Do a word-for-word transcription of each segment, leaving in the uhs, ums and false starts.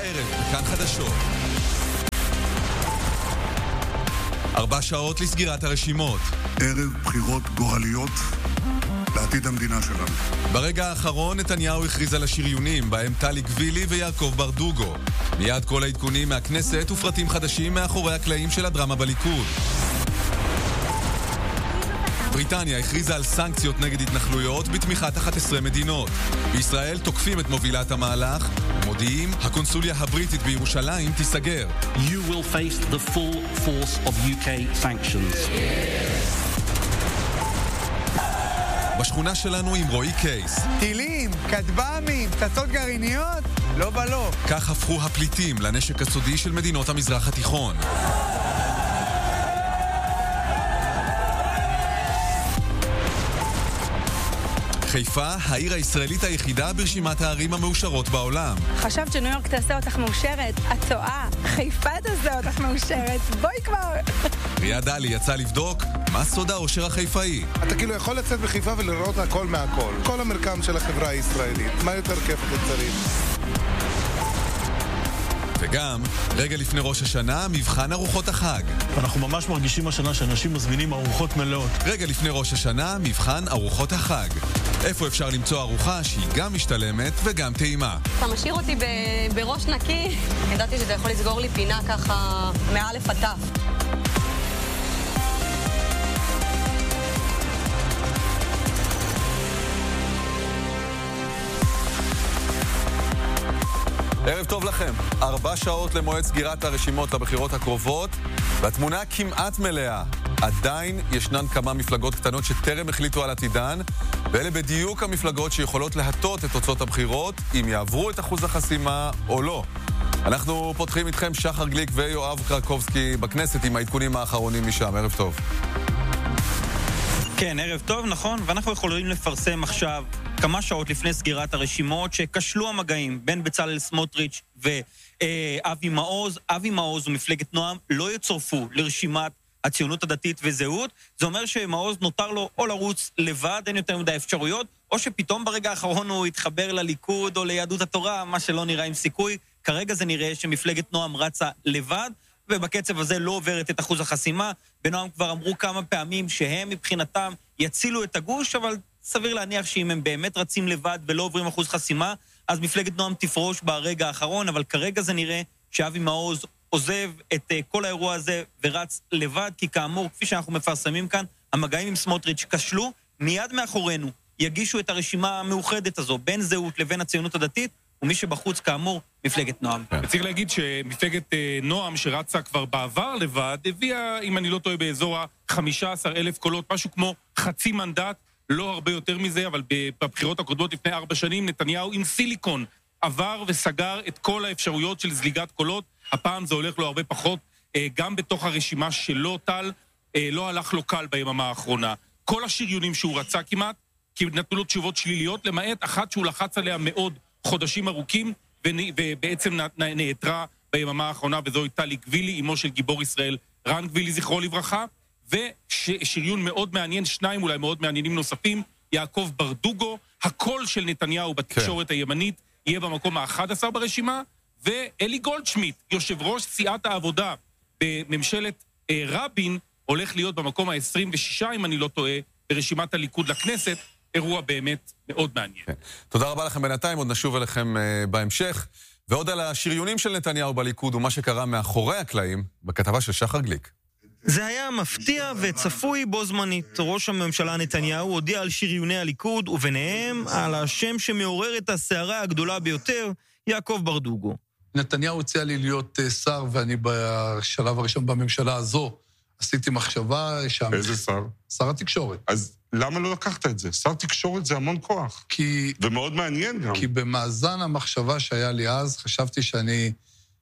הערב, כאן חדשות. ארבע שעות לסגירת הרשימות. ערב בחירות גורליות לעתיד המדינה שלנו. ברגע האחרון נתניהו הכריז על השריונים, בהם טלי גבילי ויעקב ברדוגו. מיד כל העדכונים מהכנסת ופרטים חדשים מאחורי הקלעים של הדרמה בליכוד. בריטניה הכריזה על סנקציות נגד התנחלויות בתמיכת אחת עשרה מדינות. בישראל תוקפים את מובילת המהלך ומודיעים, הקונסוליה הבריטית בירושלים תיסגר. You will face the full force of U K sanctions. בשכונה שלנו עם רועי קייס. טילים, כטב"מים, פצצות גרעיניות? לא בלא. כך הפכו הפליטים לנשק הסודי של מדינות המזרח התיכון. חיפה, העיר הישראלית היחידה ברשימת הערים המאושרות בעולם. חשבת שניו יורק תעשה אותך מאושרת? את טועה. חיפה תעשה אותך מאושרת. בואי כבר. ריאד דלי יצא לבדוק מה סוד האושר החיפאי. אתה כאילו יכול לצאת בחיפה ולראות הכל מהכל. כל המרקם של החברה הישראלית. מה יותר כיף אתה צריך? וגם, רגע לפני ראש השנה, מבחן ארוחות החג. אנחנו ממש מרגישים השנה שאנשים מזמינים ארוחות מלאות. רגע לפני ראש השנה, מבחן ארוחות החג. איפה אפשר למצוא ארוחה שהיא גם משתלמת וגם טעימה. אתה משאיר אותי ב- בראש נקי. ידעתי שאתה יכול לסגור לי פינה ככה מאלף עד תף. ערב טוב לכם. ארבע שעות למועד סגירת הרשימות לבחירות הקרובות, והתמונה כמעט מלאה. עדיין ישנן כמה מפלגות קטנות שטרם החליטו על עתידן, ואלה בדיוק המפלגות שיכולות להטות את תוצאות הבחירות, אם יעברו את אחוז החסימה או לא. אנחנו פותחים איתכם שחר גליק ויואב קרקובסקי בכנסת עם העדכונים האחרונים משם. ערב טוב. כן, ערב טוב, נכון, ואנחנו יכולים לפרסם עכשיו כמה שעות לפני סגירת הרשימות שכשלו המגעים בין בצלאל סמוטריץ' ואבי מעוז. אבי מעוז ומפלגת נועם לא יצורפו לרשימת הציונות הדתית וזהות. זה אומר שמעוז נותר לו או לרוץ לבד, אין יותר מדי אפשרויות, או שפתאום ברגע האחרון הוא יתחבר לליכוד או ליהדות התורה, מה שלא נראה עם סיכוי. כרגע זה נראה שמפלגת נועם רצה לבד, ובקצב הזה לא עוברת את אחוז החסימה. בנועם כבר אמרו כמה פעמים שהם מבחינתם יצילו את הגוש, אבל סביר להניח שאם הם באמת רצים לבד ולא עוברים אחוז חסימה, אז מפלגת נועם תפרוש ברגע האחרון, אבל כרגע זה נראה שאבי מעוז עוזב את uh, כל האירוע הזה ורץ לבד, כי כאמור, כפי שאנחנו מפרסמים כאן, המגעים עם סמוטריץ' כשלו. מיד מאחורינו יגישו את הרשימה המאוחדת הזו, בין זהות לבין הציונות הדתית, ומי שבחוץ כאמור, מפלגת נועם. צריך להגיד שמפלגת נועם שרצה כבר בעבר לבד, הביאה, אם אני לא טועה, באזור ה-חמישה עשר אלף קולות, משהו כמו חצי מנדט, לא הרבה יותר מזה, אבל בבחירות הקודמות לפני ארבע שנים, נתניהו עם סיליקון עבר וסגר את כל האפשרויות של זליגת קולות. הפעם זה הולך לו הרבה פחות, גם בתוך הרשימה שלו טל, לא הלך לו קל ביממה האחרונה. כל השריונים שהוא רצה כמעט, כי נתנו לו תשובות שליליות, למעט אחת שהוא לחץ עליה מאוד חודשים ארוכים, ובעצם נעתרה ביממה האחרונה, וזו הייתה טלי גבילי, אמו של גיבור ישראל רן גבילי, זכרו לברכה, ושריון מאוד מעניין, שניים אולי מאוד מעניינים נוספים, יעקב ברדוגו, הקול של נתניהו בתקשורת כן. הימנית, יהיה במקום ה-אחד עשר ברשימה, ואלי גולדשמיט, יושב ראש סיעת העבודה בממשלת אה, רבין, הולך להיות במקום ה-עשרים ושש, אם אני לא טועה, ברשימת הליכוד לכנסת. אירוע באמת מאוד מעניין. כן. תודה רבה לכם בינתיים, עוד נשוב אליכם uh, בהמשך. ועוד על השריונים של נתניהו בליכוד ומה שקרה מאחורי הקלעים, בכתבה של שחר גליק. זה היה מפתיע וצפוי בו זמנית. ראש הממשלה נתניהו הודיע על שריוני הליכוד, וביניהם על השם שמעורר את הסערה הגדולה ביותר, יעקב ברדוגו. נתניהו הציע לי להיות uh, שר, ואני בשלב הראשון בממשלה הזו עשיתי מחשבה שם. איזה שר? שר התקשורת. אז למה לא לקחת את זה? שר תקשורת זה המון כוח. כי... ומאוד מעניין גם. כי במאזן המחשבה שהיה לי אז, חשבתי שאני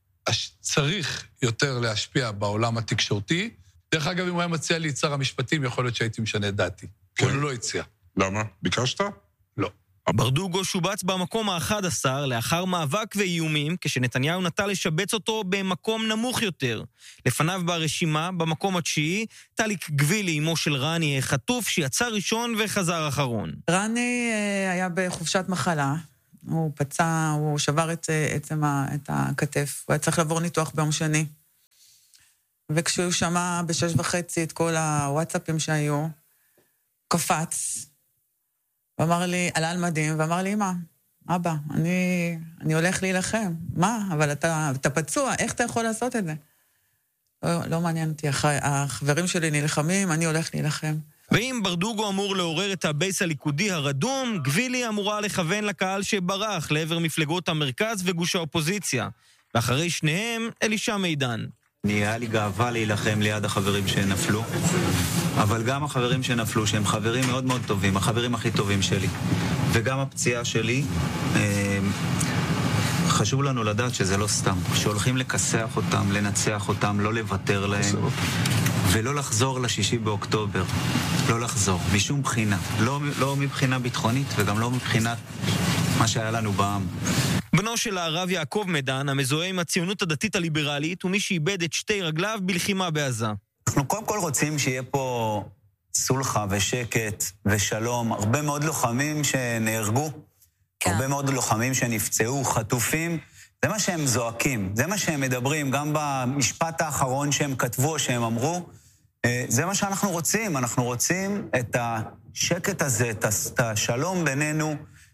צריך יותר להשפיע בעולם התקשורתי. דרך אגב, אם הוא היה מציע לי את שר המשפטים, יכול להיות שהייתי משנה דעתי. כן. אבל הוא לא הציע. למה? ביקשת? לא. ברדוגו שובץ במקום ה-אחד עשר לאחר מאבק ואיומים, כשנתניהו נטה לשבץ אותו במקום נמוך יותר. לפניו ברשימה, במקום התשיעי, טלי גבילי, אמו של רני חטוף, שיצא ראשון וחזר אחרון. רני היה בחופשת מחלה, הוא פצע, הוא שבר את, את, את הכתף, הוא היה צריך לעבור ניתוח ביום שני. וכשהוא שמע בשש וחצי את כל הוואטסאפים שהיו, קפץ, ואמר לי, עלה על מדים, ואמר לי, אמא, אבא, אני, אני הולך להילחם. מה? אבל אתה, אתה פצוע, איך אתה יכול לעשות את זה? לא, לא מעניין אותי, החברים שלי נלחמים, אני הולך להילחם. ואם ברדוגו אמור לעורר את הבייס הליכודי הרדום, גבילי אמורה לכוון לקהל שברח לעבר מפלגות המרכז וגוש האופוזיציה. ואחרי שניהם, אלישע מידן. היה לי גאווה להילחם ליד החברים שנפלו, אבל גם החברים שנפלו, שהם חברים מאוד מאוד טובים, החברים הכי טובים שלי. וגם הפציעה שלי, חשוב לנו לדעת שזה לא סתם. שהולכים לקסח אותם, לנצח אותם, לא לוותר להם, ולא לחזור לשישי באוקטובר. לא לחזור, משום בחינה. לא, לא מבחינה ביטחונית וגם לא מבחינת מה שהיה לנו בעם. בנו של הרב יעקב מידן, המזוהה עם הציונות הדתית הליברלית, הוא מי שאיבד את שתי רגליו בלחימה בעזה. אנחנו קודם כל רוצים שיהיה פה סולחה ושקט ושלום. הרבה מאוד לוחמים שנהרגו, כן. הרבה מאוד לוחמים שנפצעו, חטופים. זה מה שהם זועקים, זה מה שהם מדברים, גם במשפט האחרון שהם כתבו, שהם אמרו. זה מה שאנחנו רוצים, אנחנו רוצים את השקט הזה, את השלום בינינו,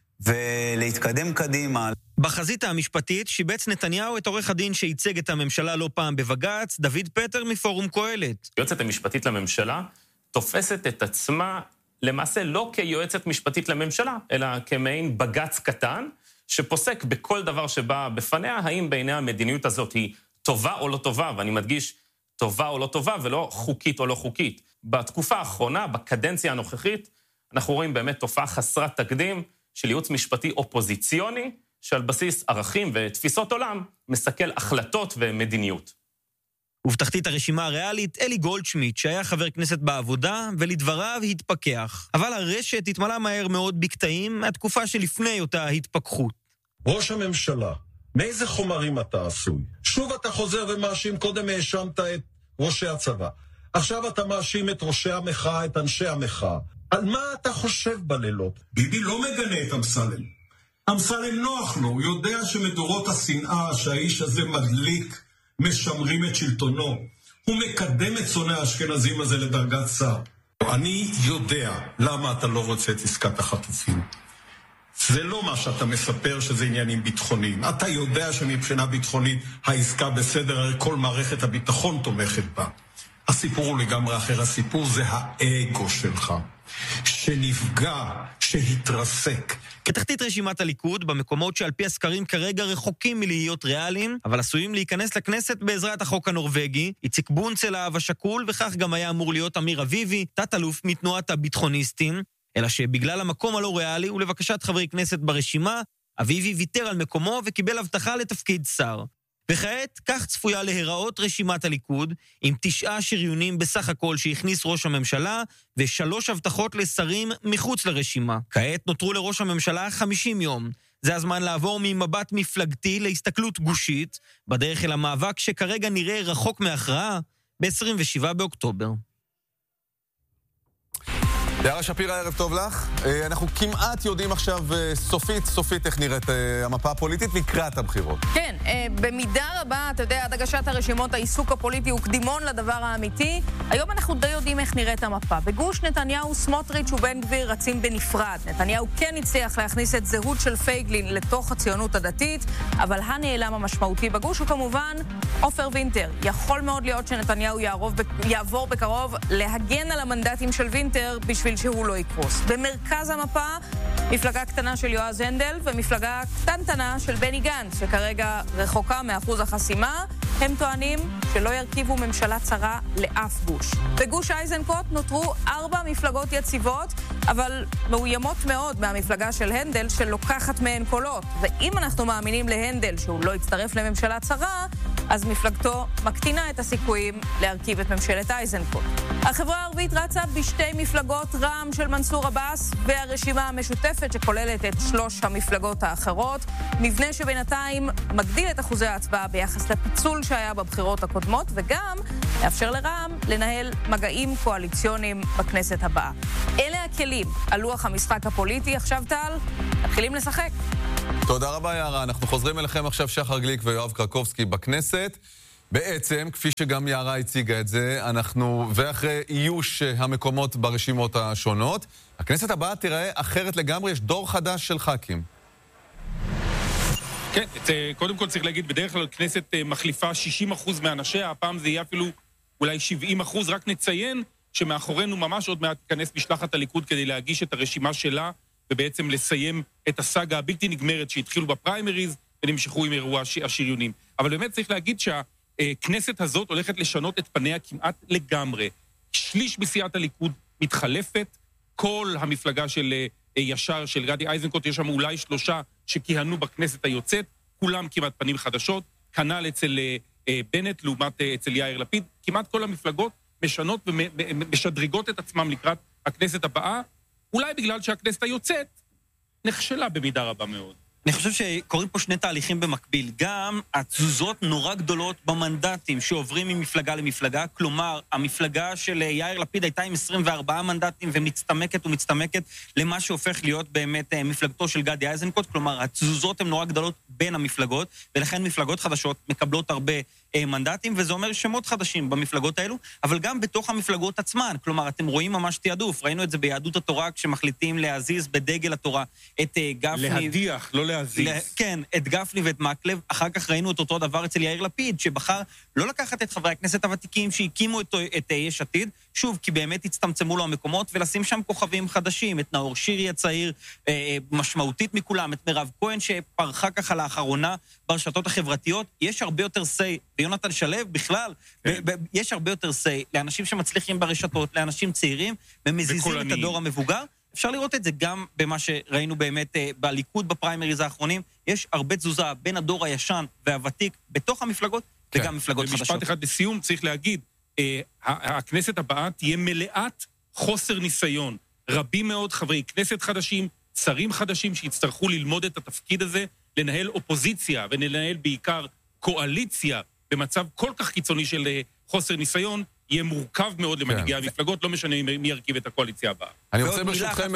ולהתקדם קדימה. בחזית המשפטית שיבץ נתניהו את עורך הדין שייצג את הממשלה לא פעם בבג"ץ, דוד פטר מפורום קהלת. יועצת המשפטית לממשלה תופסת את עצמה למעשה לא כיועצת משפטית לממשלה, אלא כמעין בג"ץ קטן, שפוסק בכל דבר שבא בפניה, האם בעיני המדיניות הזאת היא טובה או לא טובה, ואני מדגיש טובה או לא טובה, ולא חוקית או לא חוקית. בתקופה האחרונה, בקדנציה הנוכחית, אנחנו רואים באמת תופעה חסרת תקדים של ייעוץ משפטי אופוזיציוני, שעל בסיס ערכים ותפיסות עולם, מסכל החלטות ומדיניות. ובתחתית הרשימה הריאלית, אלי גולדשמיט, שהיה חבר כנסת בעבודה, ולדבריו התפכח. אבל הרשת התמלא מהר מאוד בקטעים מהתקופה שלפני אותה התפכחות. ראש הממשלה, מאיזה חומרים אתה עשוי? שוב אתה חוזר ומאשים, קודם האשמת את ראשי הצבא. עכשיו אתה מאשים את ראשי המחאה, את אנשי המחאה. על מה אתה חושב בלילות? ביבי לא מגנה את אמסלם. אמסלם נוח לו, הוא יודע שמדורות השנאה שהאיש הזה מדליק, משמרים את שלטונו. הוא מקדם את שונא האשכנזים הזה לדרגת שר. אני יודע למה אתה לא רוצה את עסקת החטופים. זה לא מה שאתה מספר שזה עניינים ביטחוניים. אתה יודע שמבחינה ביטחונית העסקה בסדר, הרי כל מערכת הביטחון תומכת בה. הסיפור הוא לגמרי אחר, הסיפור זה האגו שלך, שנפגע, שהתרסק. כתחתית רשימת הליכוד, במקומות שעל פי הסקרים כרגע רחוקים מלהיות ריאליים, אבל עשויים להיכנס לכנסת בעזרת החוק הנורווגי, איציק בונצל האב השכול, וכך גם היה אמור להיות אמיר אביבי, תת-אלוף מתנועת הביטחוניסטים, אלא שבגלל המקום הלא ריאלי ולבקשת חברי כנסת ברשימה, אביבי ויתר על מקומו וקיבל הבטחה לתפקיד שר. וכעת, כך צפויה להיראות רשימת הליכוד, עם תשעה שריונים בסך הכל שהכניס ראש הממשלה, ושלוש הבטחות לשרים מחוץ לרשימה. כעת נותרו לראש הממשלה חמישים יום. זה הזמן לעבור ממבט מפלגתי להסתכלות גושית, בדרך אל המאבק שכרגע נראה רחוק מהכרעה, ב-עשרים ושבעה באוקטובר. יערה שפירא, ערב טוב לך. אנחנו כמעט יודעים עכשיו סופית, סופית איך נראית המפה הפוליטית לקראת הבחירות. כן, במידה רבה, אתה יודע, עד הגשת הרשימות, העיסוק הפוליטי הוא קדימון לדבר האמיתי. היום אנחנו די יודעים איך נראית המפה. בגוש נתניהו, סמוטריץ' ובן גביר רצים בנפרד. נתניהו כן הצליח להכניס את זהות של פייגלין לתוך הציונות הדתית, אבל הנעלם המשמעותי בגוש הוא כמובן עופר וינטר. יכול מאוד להיות שנתניהו יערוב, יעבור בקרוב להגן על המנדטים של וינטר בשביל שהוא לא יקרוס. במרכז המפה, מפלגה קטנה של יועז הנדל ומפלגה קטנטנה של בני גנץ, שכרגע רחוקה מאחוז החסימה. הם טוענים שלא ירכיבו ממשלה צרה לאף גוש. בגוש אייזנקוט נותרו ארבע מפלגות יציבות, אבל מאוימות מאוד מהמפלגה של הנדל שלוקחת מהן קולות. ואם אנחנו מאמינים להנדל שהוא לא יצטרף לממשלה צרה, אז מפלגתו מקטינה את הסיכויים להרכיב את ממשלת אייזנקוט. החברה הערבית רצה בשתי מפלגות, רע"מ של מנסור עבאס והרשימה המשותפת שכוללת את שלוש המפלגות האחרות, מבנה שבינתיים מגדיל את אחוזי ההצבעה ביחס לפיצול שהיה בבחירות הקודמות, וגם לאפשר לרע"מ לנהל מגעים קואליציוניים בכנסת הבאה. אלה הכלים על לוח המשחק הפוליטי. עכשיו טל, מתחילים לשחק. תודה רבה יערה, אנחנו חוזרים אליכם עכשיו שחר גליק ויואב קרקובסקי בכנסת. בעצם, כפי שגם יערה הציגה את זה, אנחנו, ואחרי איוש המקומות ברשימות השונות, הכנסת הבאה תיראה אחרת לגמרי, יש דור חדש של ח"כים. כן, קודם כל צריך להגיד, בדרך כלל כנסת מחליפה שישים אחוז מאנשיה, הפעם זה יהיה אפילו אולי שבעים אחוז, רק נציין שמאחורינו ממש עוד מעט תיכנס משלחת הליכוד כדי להגיש את הרשימה שלה, ובעצם לסיים את הסאגה הבלתי נגמרת שהתחילו בפריימריז, ונמשכו עם אירוע השריונים. אבל באמת צריך להגיד שהכנסת הזאת הולכת לשנות את פניה כמעט לגמרי. שליש בסיעת הליכוד מתחלפת, כל המפלגה של ישר, של גדי איזנקוט, יש שם אולי שלושה שכיהנו בכנסת היוצאת, כולם כמעט פנים חדשות, כנ"ל אצל בנט, לעומת אצל יאיר לפיד, כמעט כל המפלגות משנות ומשדרגות את עצמם לקראת הכנסת הבאה, אולי בגלל שהכנסת היוצאת נכשלה במידה רבה מאוד. אני חושב שקוראים פה שני תהליכים במקביל. גם התזוזות נורא גדולות במנדטים שעוברים ממפלגה למפלגה. כלומר, המפלגה של יאיר לפיד הייתה עם עשרים וארבעה מנדטים ומצטמקת ומצטמקת למה שהופך להיות באמת מפלגתו של גדי איזנקוט. כלומר, התזוזות הן נורא גדולות בין המפלגות, ולכן מפלגות חדשות מקבלות הרבה מנדטים, וזה אומר שמות חדשים במפלגות האלו, אבל גם בתוך המפלגות עצמן. כלומר, אתם רואים ממש תיעדוף. ראינו את זה ביהדות התורה כשמחליטים להזיז בדגל התורה את גפני. להדיח, לא להזיז. לה, כן, את גפני ואת מקלב. אחר כך ראינו את אותו דבר אצל יאיר לפיד, שבחר לא לקחת את חברי הכנסת הוותיקים שהקימו את, את יש עתיד, שוב, כי באמת הצטמצמו לו המקומות, ולשים שם כוכבים חדשים, את נאור שירי הצעיר, אה, משמעותית מכולם, את מירב כהן שפרחה ככה לאחרונה ברשתות החברתיות. יש הרבה יותר סי, ויונתן שלו בכלל, כן. ב- ב- יש הרבה יותר סי לאנשים שמצליחים ברשתות, לאנשים צעירים, ומזיזים את הדור המבוגר. אפשר לראות את זה גם במה שראינו באמת אה, בליכוד בפריימריז האחרונים. יש הרבה תזוזה בין הדור הישן והוותיק בתוך המפלגות, כן. וגם מפלגות חדשות. במשפט אחד לסיום צריך להגיד, אה, הכנסת הבאה תהיה מלאת חוסר ניסיון. רבים מאוד חברי כנסת חדשים, שרים חדשים שיצטרכו ללמוד את התפקיד הזה, לנהל אופוזיציה ולנהל בעיקר קואליציה במצב כל כך קיצוני של חוסר ניסיון, יהיה מורכב מאוד למנהיגי המפלגות, לא משנה מי ירכיב את הקואליציה הבאה. אני רוצה ברשותכם...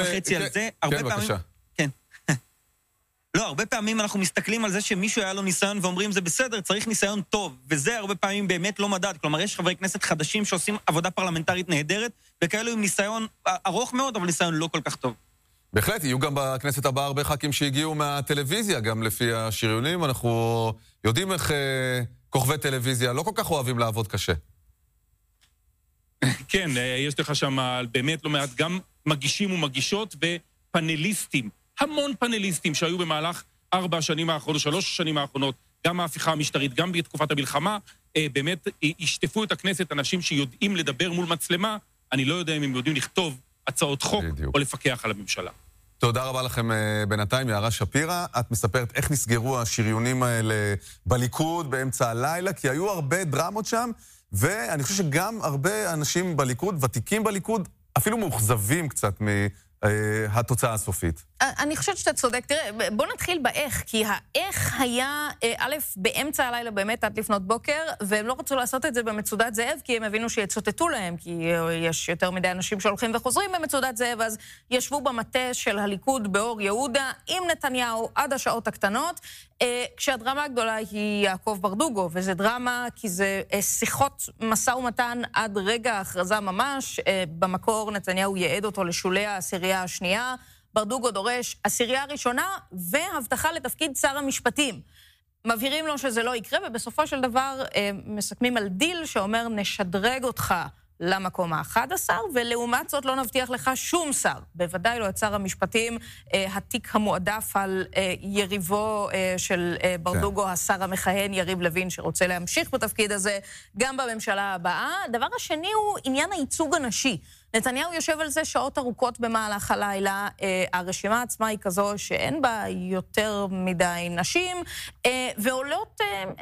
כן, בבקשה. כן. לא, הרבה פעמים אנחנו מסתכלים על זה שמישהו היה לו ניסיון ואומרים זה בסדר, צריך ניסיון טוב, וזה הרבה פעמים באמת לא מדד. כלומר, יש חברי כנסת חדשים שעושים עבודה פרלמנטרית נהדרת, וכאלו עם ניסיון ארוך מאוד, אבל ניסיון לא כל כך טוב. בהחלט, יהיו גם בכנסת הבאה הרבה ח"כים שהגיעו מהטלוויזיה, גם לפי השריונים. אנחנו יודעים איך אה, כוכבי טלוויזיה לא כל כך אוהבים לעבוד קשה. כן, יש לך שם באמת לא מעט גם מגישים ומגישות ופאנליסטים, המון פאנליסטים שהיו במהלך ארבע השנים האחרונות, שלוש השנים האחרונות, גם ההפיכה המשטרית, גם בתקופת המלחמה, באמת השתפו את הכנסת אנשים שיודעים לדבר מול מצלמה, אני לא יודע אם הם יודעים לכתוב הצעות חוק בדיוק. או לפקח על הממשלה. תודה רבה לכם בינתיים, יערה שפירא. את מספרת איך נסגרו השריונים האלה בליכוד באמצע הלילה, כי היו הרבה דרמות שם, ואני חושב שגם הרבה אנשים בליכוד, ותיקים בליכוד, אפילו מאוכזבים קצת מהתוצאה הסופית. אני חושבת שאתה צודק. תראה, בוא נתחיל באיך, כי האיך היה, א', באמצע הלילה באמת עד לפנות בוקר, והם לא רצו לעשות את זה במצודת זאב, כי הם הבינו שיצוטטו להם, כי יש יותר מדי אנשים שהולכים וחוזרים במצודת זאב, אז ישבו במטה של הליכוד באור יהודה, עם נתניהו עד השעות הקטנות, כשהדרמה הגדולה היא יעקב ברדוגו, וזה דרמה כי זה שיחות מסע ומתן עד רגע ההכרזה ממש, במקור נתניהו יעד אותו לשולי העשירייה השנייה, ברדוגו דורש עשירייה הראשונה והבטחה לתפקיד שר המשפטים. מבהירים לו שזה לא יקרה, ובסופו של דבר מסכמים על דיל שאומר נשדרג אותך למקום ה-אחד עשר, ולעומת זאת לא נבטיח לך שום שר. בוודאי לא את שר המשפטים, התיק המועדף על יריבו של ברדוגו, השר המכהן יריב לוין, שרוצה להמשיך בתפקיד הזה גם בממשלה הבאה. הדבר השני הוא עניין הייצוג הנשי. נתניהו יושב על זה שעות ארוכות במהלך הלילה, הרשימה עצמה היא כזו שאין בה יותר מדי נשים, ועולות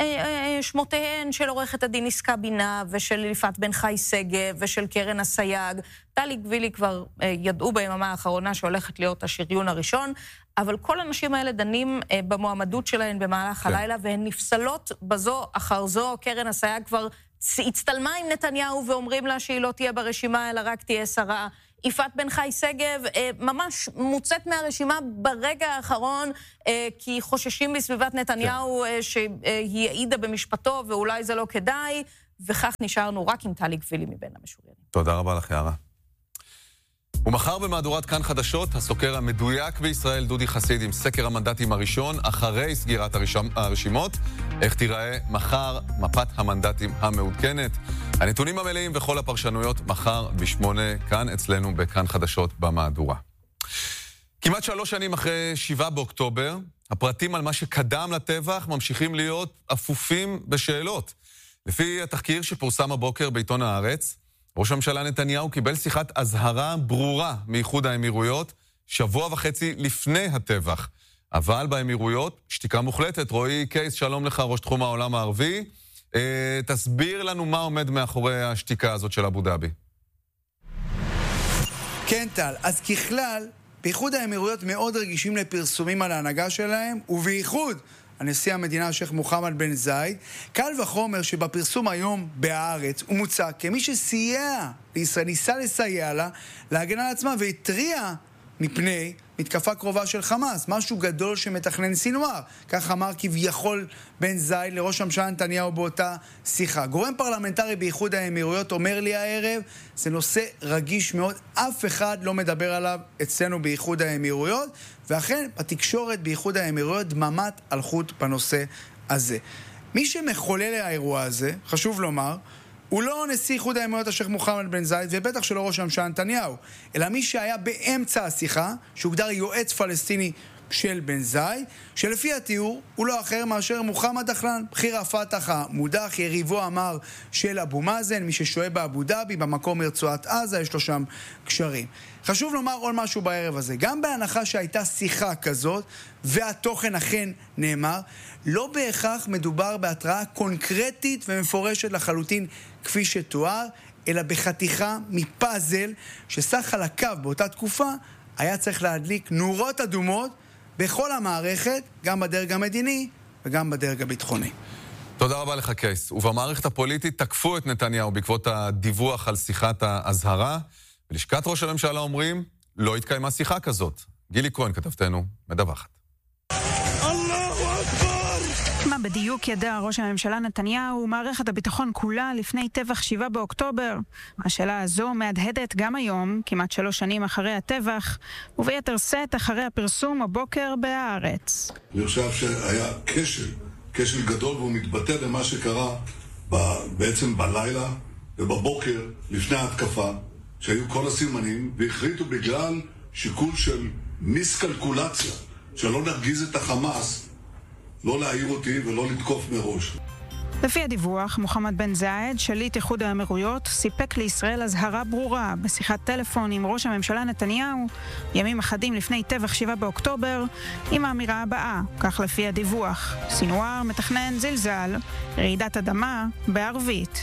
שמותיהן של עורכת הדין עסקה בינה, ושל יפעת בן חי שגב, ושל קרן הסייג. טלי גבילי כבר ידעו ביממה האחרונה שהולכת להיות השריון הראשון, אבל כל האנשים האלה דנים במועמדות שלהן במהלך הלילה, והן נפסלות בזו אחר זו. קרן הסייג כבר הצטלמה עם נתניהו ואומרים לה שהיא לא תהיה ברשימה, אלא רק תהיה שרה. יפעת בן חי שגב ממש מוצאת מהרשימה ברגע האחרון, כי חוששים בסביבת נתניהו שהיא העידה במשפטו, ואולי זה לא כדאי, וכך נשארנו רק עם טלי גבילי מבין המשוריינים. תודה רבה לך, יערה. ומחר במהדורת כאן חדשות, הסוקר המדויק בישראל דודי חסיד עם סקר המנדטים הראשון, אחרי סגירת הרשימ... הרשימות, איך תיראה מחר מפת המנדטים המעודכנת. הנתונים המלאים וכל הפרשנויות מחר בשמונה, כאן אצלנו בכאן חדשות במהדורה. כמעט שלוש שנים אחרי שבעה באוקטובר, הפרטים על מה שקדם לטבח ממשיכים להיות אפופים בשאלות. לפי התחקיר שפורסם הבוקר בעיתון הארץ, ראש הממשלה נתניהו קיבל שיחת אזהרה ברורה מאיחוד האמירויות שבוע וחצי לפני הטבח. אבל באמירויות שתיקה מוחלטת. רועי קייס, שלום לך, ראש תחום העולם הערבי. אה, תסביר לנו מה עומד מאחורי השתיקה הזאת של אבו דאבי. כן, טל. אז ככלל, באיחוד האמירויות מאוד רגישים לפרסומים על ההנהגה שלהם, ובייחוד הנשיא המדינה השייך מוחמד בן זייד. קל וחומר שבפרסום היום בהארץ הוא מוצע כמי שסייע לישראל, ניסה לסייע לה להגן על עצמה והתריע מפני מתקפה קרובה של חמאס, משהו גדול שמתכנן סינואר. כך אמר כביכול בן זייד לראש הממשלה נתניהו באותה שיחה. גורם פרלמנטרי באיחוד האמירויות אומר לי הערב, זה נושא רגיש מאוד, אף אחד לא מדבר עליו אצלנו באיחוד האמירויות, ואכן התקשורת באיחוד האמירויות דממת על חוט בנושא הזה. מי שמחולל האירוע הזה, חשוב לומר, הוא לא נשיא איחוד האמירויות השייך מוחמד בן זייד, ובטח שלא ראש הממשלה נתניהו, אלא מי שהיה באמצע השיחה, שהוגדר יועץ פלסטיני של בן זייד, שלפי התיאור הוא לא אחר מאשר מוחמד דחלן, בכיר הפתח המודח, יריבו אמר של אבו מאזן, מי ששוהה באבו דאבי, במקום מרצועת עזה, יש לו שם קשרים. חשוב לומר עוד משהו בערב הזה, גם בהנחה שהייתה שיחה כזאת, והתוכן אכן נאמר, לא בהכרח מדובר בהתראה קונקרטית ומפורשת לחלוטין כפי שתואר, אלא בחתיכה מפאזל שסך חלקיו באותה תקופה היה צריך להדליק נורות אדומות בכל המערכת, גם בדרג המדיני וגם בדרג הביטחוני. תודה רבה לך קייס. ובמערכת הפוליטית תקפו את נתניהו בעקבות הדיווח על שיחת ההזהרה, ולשכת ראש הממשלה אומרים, לא התקיימה שיחה כזאת. גילי כהן כתבתנו מדווחת. מה בדיוק ידע ראש הממשלה נתניהו ומערכת הביטחון כולה לפני טבח שבעה באוקטובר? השאלה הזו מהדהדת גם היום, כמעט שלוש שנים אחרי הטבח, וביתר שאת אחרי הפרסום הבוקר בהארץ. אני חושב שהיה כשל, כשל גדול, והוא מתבטא במה שקרה בעצם בלילה ובבוקר לפני ההתקפה, שהיו כל הסימנים, והחליטו בגלל שיקול של מיסקלקולציה, שלא נרגיז את החמאס, לא להעיר אותי ולא לתקוף מראש. לפי הדיווח, מוחמד בן זייד, שליט איחוד האמירויות, סיפק לישראל הזהרה ברורה בשיחת טלפון עם ראש הממשלה נתניהו, ימים אחדים לפני טבח שבעה באוקטובר, עם האמירה הבאה, כך לפי הדיווח: סינואר מתכנן זלזל, רעידת אדמה בערבית.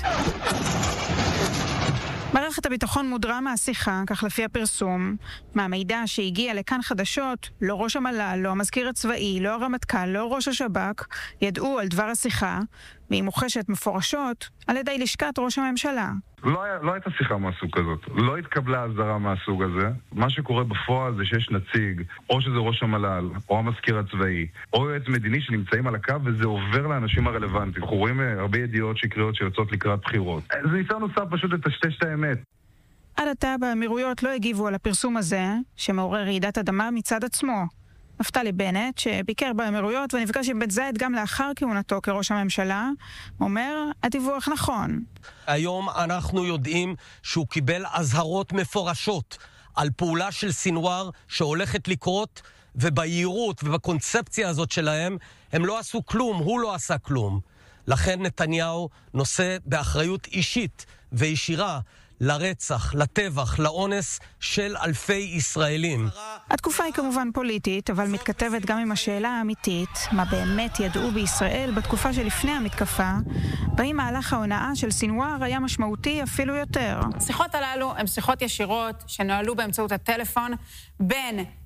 מערכת הביטחון מודרה מהשיחה, כך לפי הפרסום. מהמידע שהגיע לכאן חדשות, לא ראש המל"ל, לא המזכיר הצבאי, לא הרמטכ"ל, לא ראש השב"כ, ידעו על דבר השיחה, והיא מוחשת מפורשות על ידי לשכת ראש הממשלה. לא, היה, לא הייתה שיחה מהסוג כזאת, לא התקבלה הסדרה מהסוג הזה. מה שקורה בפועל זה שיש נציג, או שזה ראש המל"ל, או המזכיר הצבאי, או יועץ מדיני שנמצאים על הקו, וזה עובר לאנשים הרלוונטיים. אנחנו רואים הרבה ידיעות שקריות שיוצאות לקראת בחירות. זה ניסיון נוסף פשוט לטשטש את האמת. עד עתה באמירויות לא הגיבו על הפרסום הזה, שמעורר רעידת אדמה מצד עצמו. נפתלי בנט, שביקר באמירויות ונפגש עם בן זייד גם לאחר כהונתו כראש הממשלה, אומר, הדיווח נכון. היום אנחנו יודעים שהוא קיבל אזהרות מפורשות על פעולה של סינואר שהולכת לקרות, ובהירות ובקונספציה הזאת שלהם הם לא עשו כלום, הוא לא עשה כלום. לכן נתניהו נושא באחריות אישית וישירה לרצח, לטבח, לאונס של אלפי ישראלים. התקופה היא כמובן פוליטית, אבל מתכתבת גם עם השאלה האמיתית, מה באמת ידעו בישראל בתקופה שלפני המתקפה, והאם מהלך ההונאה של סינואר היה משמעותי אפילו יותר. השיחות הללו הן שיחות ישירות שנועלו באמצעות הטלפון בין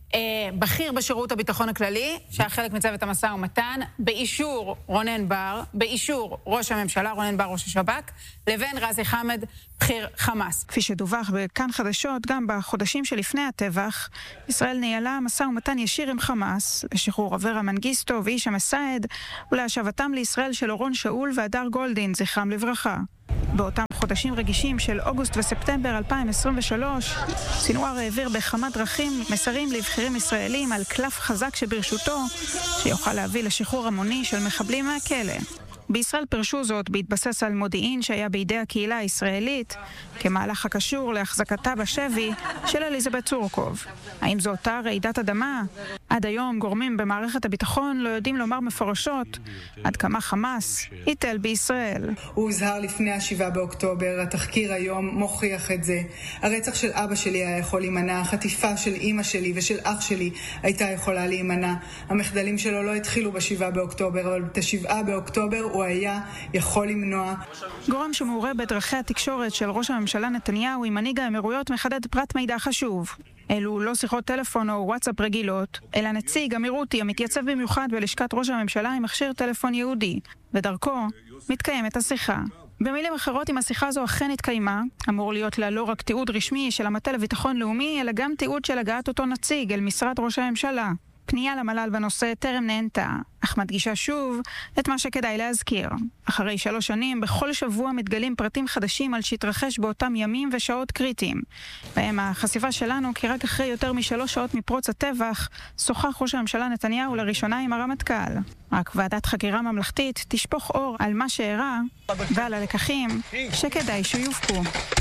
בכיר בשירות הביטחון הכללי, שהיה חלק מצוות המשא ומתן, באישור רונן בר, באישור ראש הממשלה, רונן בר ראש השב"כ, לבין רזי חמד, בכיר חמאס. כפי שדווח בכאן חדשות, גם בחודשים שלפני הטבח, ישראל ניהלה משא ומתן ישיר עם חמאס, לשחרור אברה מנגיסטו ואיש המסעד, ולהשבתם לישראל של אורון שאול והדר גולדין, זכרם לברכה. באותם חודשים רגישים של אוגוסט וספטמבר אלפיים עשרים ושלוש, סינואר העביר בכמה דרכים מסרים לבחירים ישראלים על קלף חזק שברשותו, שיוכל להביא לשחרור המוני של מחבלים מהכלא. בישראל פרשו זאת בהתבסס על מודיעין שהיה בידי הקהילה הישראלית, כמהלך הקשור להחזקתה בשבי של אליזבת צורקוב. האם זו אותה רעידת אדמה? עד היום גורמים במערכת הביטחון לא יודעים לומר מפורשות עד כמה חמאס היטל בישראל. הוא הוזהר לפני השבעה באוקטובר, התחקיר היום מוכיח את זה. הרצח של אבא שלי היה יכול להימנע, החטיפה של אמא שלי ושל אח שלי הייתה יכולה להימנע. המחדלים שלו לא התחילו בשבעה באוקטובר, אבל בשבעה באוקטובר הוא היה יכול למנוע. גורם שמעורה בדרכי התקשורת של ראש הממשלה נתניהו עם מנהיג האמירויות מחדד פרט מידע חשוב. אלו לא שיחות טלפון או וואטסאפ רגילות, אלא נציג אמירותי המתייצב במיוחד בלשכת ראש הממשלה עם מכשיר טלפון יהודי, ודרכו מתקיימת השיחה. במילים אחרות, אם השיחה הזו אכן התקיימה, אמור להיות לה לא רק תיעוד רשמי של המטה לביטחון לאומי, אלא גם תיעוד של הגעת אותו נציג אל משרד ראש הממשלה. פנייה למל"ל בנושא טרם נענתה, אך מדגישה שוב את מה שכדאי להזכיר. אחרי שלוש שנים, בכל שבוע מתגלים פרטים חדשים על שהתרחש באותם ימים ושעות קריטיים. בהם החשיפה שלנו, כי רק אחרי יותר משלוש שעות מפרוץ הטבח, שוחח ראש הממשלה נתניהו לראשונה עם הרמטכ"ל. רק ועדת חקירה ממלכתית תשפוך אור על מה שאירע ועל הלקחים שכדאי שיופקו.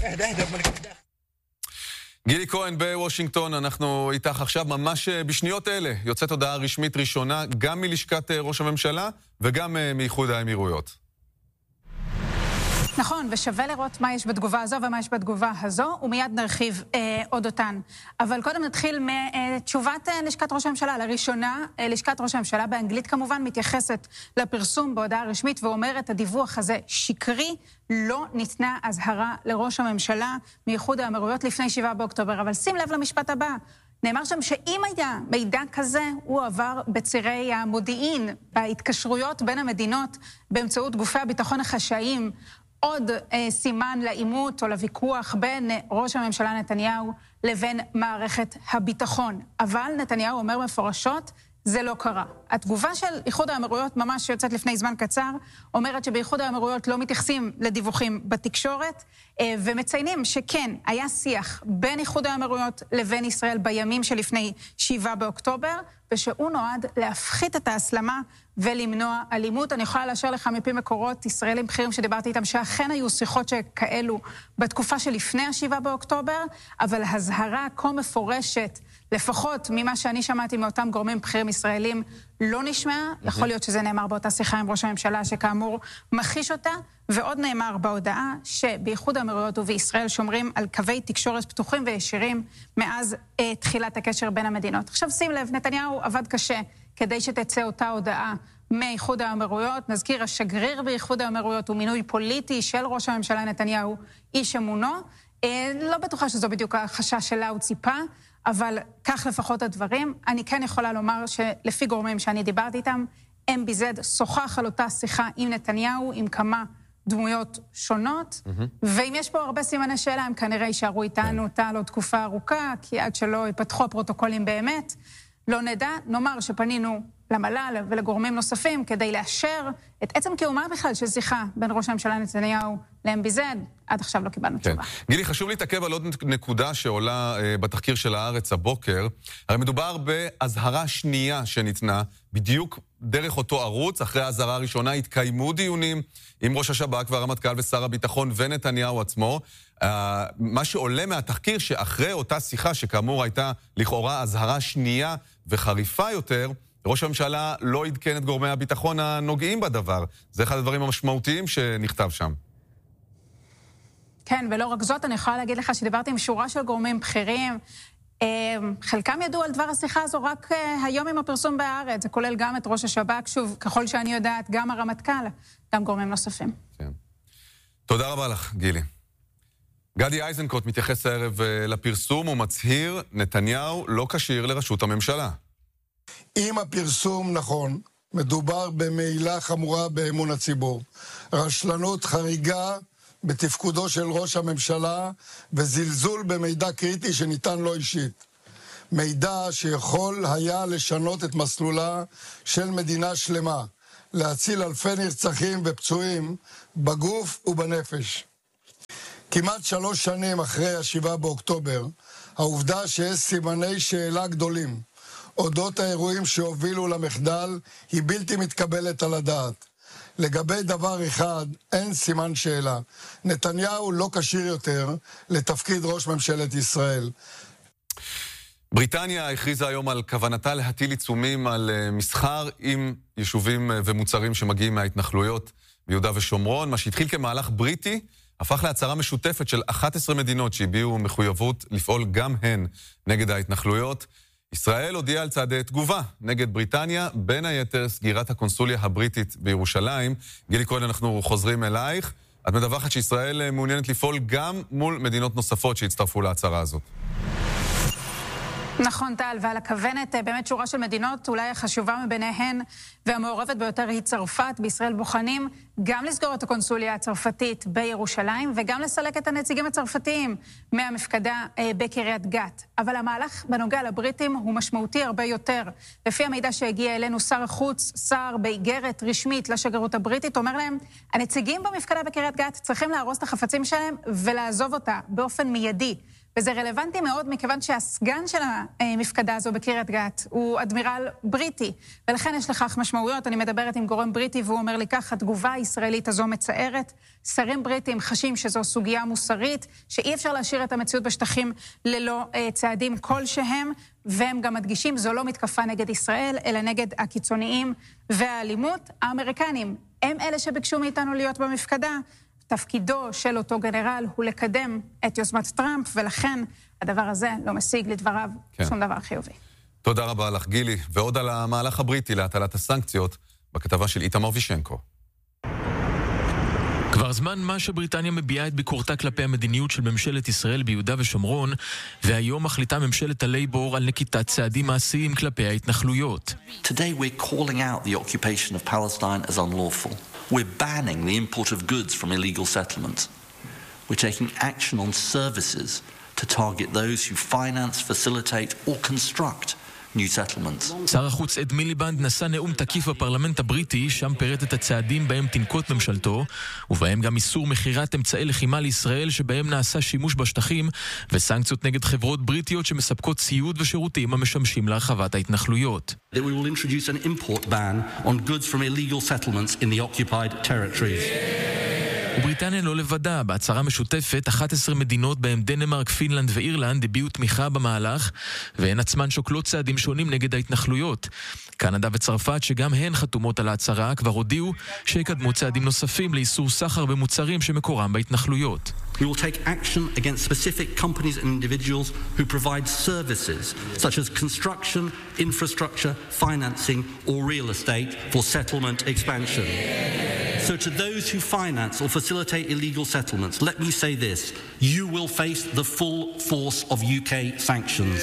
גילי כהן בוושינגטון, אנחנו איתך עכשיו ממש בשניות אלה. יוצאת הודעה רשמית ראשונה גם מלשכת ראש הממשלה וגם מאיחוד האמירויות. נכון, ושווה לראות מה יש בתגובה הזו ומה יש בתגובה הזו, ומיד נרחיב אה, עוד אותן. אבל קודם נתחיל מתשובת אה, לשכת ראש הממשלה. לראשונה, אה, לשכת ראש הממשלה באנגלית כמובן מתייחסת לפרסום בהודעה רשמית ואומרת, הדיווח הזה שקרי, לא ניתנה הזהרה לראש הממשלה מאיחוד האמירויות לפני שבעה באוקטובר. אבל שים לב למשפט הבא. נאמר שם שאם היה מידע כזה, הוא עבר בצירי המודיעין, בהתקשרויות בין המדינות, באמצעות גופי הביטחון החשאיים, עוד אה, סימן לאימות או לוויכוח בין אה, ראש הממשלה נתניהו לבין מערכת הביטחון. אבל נתניהו אומר מפורשות, זה לא קרה. התגובה של איחוד האמירויות ממש יוצאת לפני זמן קצר, אומרת שבאיחוד האמירויות לא מתייחסים לדיווחים בתקשורת, אה, ומציינים שכן, היה שיח בין איחוד האמירויות לבין ישראל בימים שלפני שבעה באוקטובר, ושהוא נועד להפחית את ההסלמה ולמנוע אלימות. אני יכולה לאשר לך מפי מקורות ישראלים בכירים שדיברתי איתם, שאכן היו שיחות שכאלו בתקופה שלפני השבעה באוקטובר, אבל הזהרה כה מפורשת, לפחות ממה שאני שמעתי מאותם גורמים בכירים ישראלים, לא נשמע. יכול להיות שזה נאמר באותה שיחה עם ראש הממשלה, שכאמור מכחיש אותה, ועוד נאמר בהודעה שבאיחוד האמירויות ובישראל שומרים על קווי תקשורת פתוחים וישירים מאז אה, תחילת הקשר בין המדינות. עכשיו שים לב, נתניהו עבד קשה כדי שתצא אותה הודעה מאיחוד האמירויות. נזכיר, השגריר באיחוד האמירויות הוא מינוי פוליטי של ראש הממשלה נתניהו, איש אמונו. אה, לא בטוחה שזו בדיוק החשש שלה הוא ציפה, אבל כך לפחות הדברים. אני כן יכולה לומר שלפי גורמים שאני דיברתי איתם, אם בי זד שוחח על אותה שיחה עם נתניהו, עם כמה דמויות שונות, mm-hmm. ואם יש פה הרבה סימני שאלה, הם כנראה יישארו איתנו אותה לא תקופה ארוכה, כי עד שלא יפתחו הפרוטוקולים באמת, לא נדע. נאמר שפנינו למל"ל ולגורמים נוספים כדי לאשר את עצם קיומה בכלל של שיחה בין ראש הממשלה נתניהו ל-אם בי זד. עד עכשיו לא קיבלנו כן. תשובה. גילי, חשוב להתעכב על עוד נקודה שעולה uh, בתחקיר של הארץ הבוקר. הרי מדובר בהזהרה שנייה שניתנה, בדיוק דרך אותו ערוץ. אחרי ההזהרה הראשונה התקיימו דיונים עם ראש השב"כ והרמטכ"ל ושר הביטחון ונתניהו עצמו. Uh, מה שעולה מהתחקיר שאחרי אותה שיחה, שכאמור הייתה לכאורה הזהרה שנייה וחריפה יותר, ראש הממשלה לא עדכן את גורמי הביטחון הנוגעים בדבר. זה אחד הדברים המשמעותיים שנכתב שם. כן, ולא רק זאת, אני יכולה להגיד לך שדיברתי עם שורה של גורמים בכירים. חלקם ידעו על דבר השיחה הזו רק היום עם הפרסום בהארץ. זה כולל גם את ראש השב"כ, שוב, ככל שאני יודעת, גם הרמטכ"ל, גם גורמים נוספים. כן. תודה רבה לך, גילי. גדי איזנקוט מתייחס הערב לפרסום ומצהיר, נתניהו לא כשיר לראשות הממשלה. אם הפרסום נכון, מדובר במעילה חמורה באמון הציבור. רשלנות חריגה בתפקודו של ראש הממשלה וזלזול במידע קריטי שניתן לו אישית. מידע שיכול היה לשנות את מסלולה של מדינה שלמה, להציל אלפי נרצחים ופצועים בגוף ובנפש. כמעט שלוש שנים אחרי השבעה באוקטובר, העובדה שיש סימני שאלה גדולים אודות האירועים שהובילו למחדל היא בלתי מתקבלת על הדעת. לגבי דבר אחד אין סימן שאלה. נתניהו לא כשיר יותר לתפקיד ראש ממשלת ישראל. בריטניה הכריזה היום על כוונתה להטיל עיצומים על מסחר עם יישובים ומוצרים שמגיעים מההתנחלויות ביהודה ושומרון. מה שהתחיל כמהלך בריטי הפך להצהרה משותפת של אחת עשרה מדינות שהביעו מחויבות לפעול גם הן נגד ההתנחלויות. ישראל הודיעה על צעדי תגובה נגד בריטניה, בין היתר סגירת הקונסוליה הבריטית בירושלים. גילי כהן, אנחנו חוזרים אלייך. את מדווחת שישראל מעוניינת לפעול גם מול מדינות נוספות שהצטרפו להצהרה הזאת. נכון, טל, ועל הכוונת באמת שורה של מדינות, אולי החשובה מביניהן והמעורבת ביותר היא צרפת. בישראל בוחנים גם לסגור את הקונסוליה הצרפתית בירושלים וגם לסלק את הנציגים הצרפתיים מהמפקדה בקריית גת. אבל המהלך בנוגע לבריטים הוא משמעותי הרבה יותר. לפי המידע שהגיע אלינו, שר החוץ, שר באיגרת רשמית לשגרירות הבריטית, אומר להם, הנציגים במפקדה בקריית גת צריכים להרוס את החפצים שלהם ולעזוב אותה באופן מיידי. וזה רלוונטי מאוד מכיוון שהסגן של המפקדה הזו בקריית גת הוא אדמירל בריטי, ולכן יש לכך משמעויות. אני מדברת עם גורם בריטי והוא אומר לי כך, התגובה הישראלית הזו מצערת, שרים בריטים חשים שזו סוגיה מוסרית, שאי אפשר להשאיר את המציאות בשטחים ללא uh, צעדים כלשהם, והם גם מדגישים, זו לא מתקפה נגד ישראל, אלא נגד הקיצוניים והאלימות. האמריקנים הם אלה שביקשו מאיתנו להיות במפקדה, תפקידו של אותו גנרל הוא לקדם את יוזמת טראמפ, ולכן הדבר הזה לא משיג לדבריו כן. שום דבר חיובי. תודה רבה לך, גילי. ועוד על המהלך הבריטי להטלת הסנקציות, בכתבה של איתמר וישנקו. כבר זמן מה שבריטניה מביעה את ביקורתה כלפי המדיניות של ממשלת ישראל ביהודה ושומרון, והיום מחליטה ממשלת הלייבור על נקיטת צעדים מעשיים כלפי ההתנחלויות. Today we're calling out the occupation of Palestine as unlawful. We're banning the import of goods from illegal settlements. We're taking action on services to target those who finance, facilitate or construct new settlements. שר החוץ אד מיליבנד נשא נאום תקיף בפרלמנט הבריטי, שם פירט את הצעדים בהם תנקוט ממשלתו, ובהם גם איסור מכירת אמצעי לחימה לישראל שבהם נעשה שימוש בשטחים, וסנקציות נגד חברות בריטיות שמספקות ציוד ושירותים המשמשים להרחבת ההתנחלויות. That we will introduce an import ban on goods from illegal settlements in the occupied territories. ובריטניה לא לבדה. בהצהרה משותפת, אחת עשרה מדינות בהם דנמרק, פינלנד ואירלנד הביעו תמיכה במהלך, והן עצמן שוקלות צעדים שונים נגד ההתנחלויות. קנדה וצרפת, שגם הן חתומות על ההצהרה, כבר הודיעו שיקדמו צעדים נוספים לאיסור סחר במוצרים שמקורם בהתנחלויות. We will take action against specific companies and individuals who provide services such as construction, infrastructure, financing or real estate for settlement expansion. So to those who finance or facilitate illegal settlements, let me say this, you will face the full force of U K sanctions.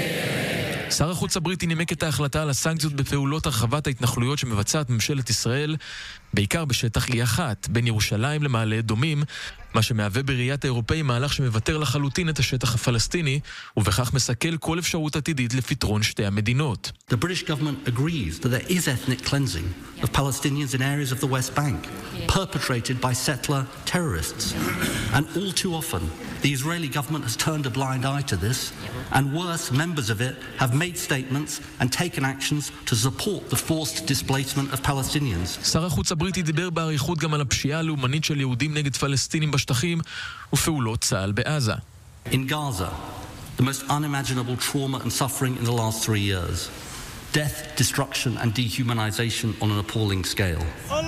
שר החוץ הבריטי נימק את ההחלטה על הסנקציות בפעולות הרחבת ההתנחלויות שמבצעת ממשלת ישראל, בעיקר בשטח אי אחת, בין ירושלים למעלה אדומים, מה שמהווה בראיית האירופאים מהלך שמוותר לחלוטין את השטח הפלסטיני, ובכך מסכל כל אפשרות עתידית לפתרון שתי המדינות. The British government agrees that there is ethnic cleansing of Palestinians in areas of the West Bank, perpetrated by settler terrorists. And all too often, the Israeli government has turned a blind eye to this, and worse, members of it have made statements and taken actions to support the forced displacement of Palestinians. שר החוץ הבריטי דיבר באריכות גם על הפשיעה הלאומנית של יהודים נגד פלסטינים בשטחים ופעולות צה"ל בעזה. In Gaza, the most unimaginable trauma and suffering in the last three years. Death, destruction and dehumanization on an appalling scale.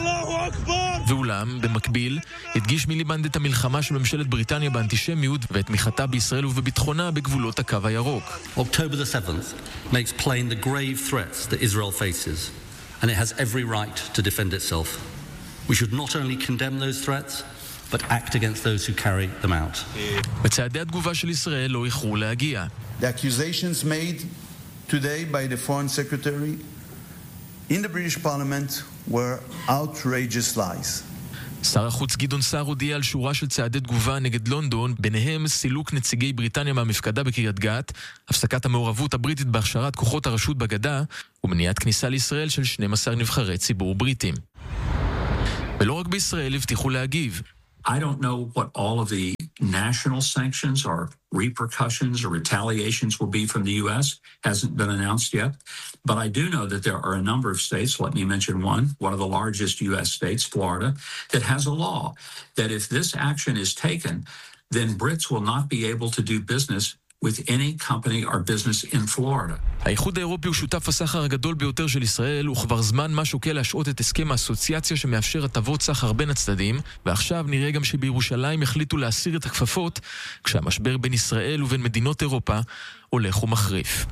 ואולם, במקביל, הדגיש מיליבנד את המלחמה של ממשלת בריטניה באנטישמיות ואת תמיכתה בישראל ובביטחונה בגבולות הקו הירוק. October the seventh makes plain the grave threats that Israel faces, and it has every right to defend itself. We should not only condemn those threats, but act against those who carry them out. בצעדי התגובה של ישראל לא איחרו להגיע. The accusations made today by the Foreign Secretary in the British Parliament were outrageous lies. שר החוץ גדעון סער הודיע על שורה של צעדי תגובה נגד לונדון, ביניהם סילוק נציגי בריטניה מהמפקדה בקריית גת, הפסקת המעורבות הבריטית בהכשרת כוחות הרשות בגדה, ומניעת כניסה לישראל של שנים עשר נבחרי ציבור בריטים. ולא רק בישראל הבטיחו להגיב. I don't know what all of the national sanctions or repercussions or retaliations will be from the U S. Hasn't been announced yet. But I do know that there are a number of states, let me mention one, one of the largest U S states, Florida, that has a law that if this action is taken, then Brits will not be able to do business with any company or business in Florida. האיחוד האירופי הוא שותף הסחר הגדול ביותר של ישראל, וכבר זמן מה שוקל להשעות את הסכם האסוציאציה שמאפשר הטבות סחר בין הצדדים, ועכשיו נראה גם שבירושלים החליטו להסיר את הכפפות, כשהמשבר בין ישראל ובין מדינות אירופה הולך ומחריף.